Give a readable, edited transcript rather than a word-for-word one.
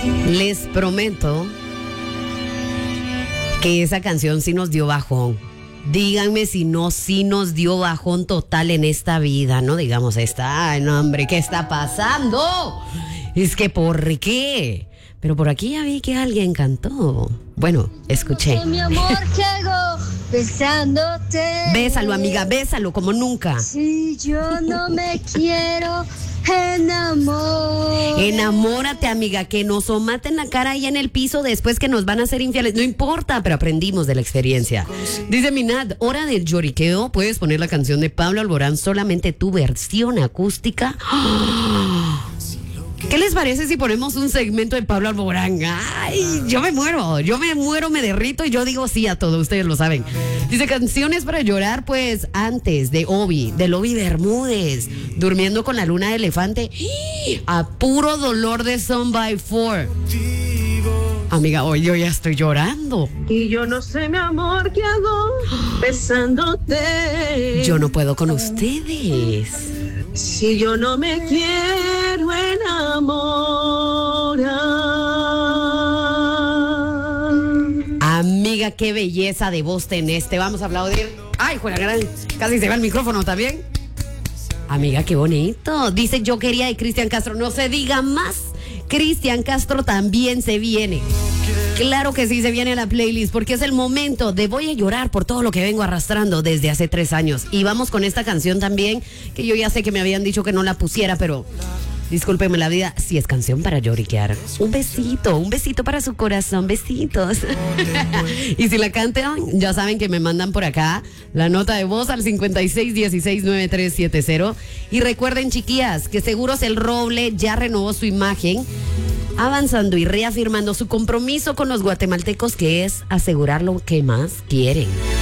Les prometo que esa canción sí nos dio bajón. Díganme si no, sí nos dio bajón total en esta vida, ¿no? Digamos ay, no, hombre, ¿qué está pasando? Es que ¿por qué? Pero por aquí ya vi que alguien cantó. Bueno, escuché. Mi amor, ¿qué hago? Besándote. Bésalo, amiga, bésalo como nunca. Si yo no me quiero enamorar. Enamórate, amiga, que nos maten la cara ahí en el piso después que nos van a hacer infieles. No importa, pero aprendimos de la experiencia. Dice Minad, hora del lloriqueo. Puedes poner la canción de Pablo Alborán, solamente tu versión acústica. ¿Qué les parece si ponemos un segmento de Pablo Alborán? Ay, yo me muero, me derrito y yo digo sí a todo, ustedes lo saben. Dice, canciones para llorar, pues antes de Obi Bermúdez, durmiendo con la luna de elefante, a puro dolor de Son by Four. Amiga, hoy yo ya estoy llorando. Y yo no sé, mi amor, ¿qué hago? Besándote. Yo no puedo con ustedes. Si yo no me quiero enamorar. Amiga, qué belleza de voz tenés. Te vamos a aplaudir. Ay, juega gran. Casi se va el micrófono también. Amiga, qué bonito. Dice, yo quería de Cristian Castro. No se diga más. Cristian Castro también se viene. Claro que sí, se viene la playlist, porque es el momento de voy a llorar por todo lo que vengo arrastrando desde hace 3 años. Y vamos con esta canción también, que yo ya sé que me habían dicho que no la pusiera, pero discúlpenme la vida, si es canción para lloriquear. Un besito para su corazón, besitos. Y si la cantan, ya saben que me mandan por acá la nota de voz al 56169370. Y recuerden, chiquillas, que Seguros El Roble ya renovó su imagen, avanzando y reafirmando su compromiso con los guatemaltecos, que es asegurar lo que más quieren.